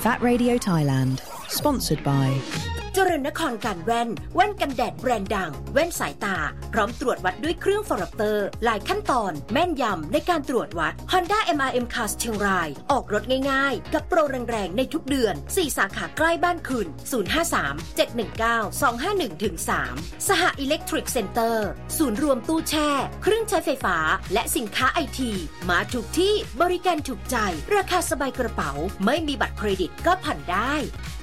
That Radio Thailand Sponsored by เจริญนครการแว่นกันแดดแบรนด์ดังแว่นสายตาพร้อมตรวจวัดด้วยเครื่องฟอร์เตอร์หลายขั้นตอนแม่นยำในการตรวจวัด Honda MRM Cars เชียงรายออกรถง่ายๆกับโปรแรงๆในทุกเดือน4สาขาใกล้บ้านคุณ053-719-251-3 สหอิเล็กทริกเซ็นเตอร์ศูนย์รวมตู้แช่เครื่องใช้ไฟฟ้าและสินค้าไอทีมาถูกที่บริการถูกใจราคาสบายกระเป๋าไม่มีบัตรเครดิตก็ผ่อนได้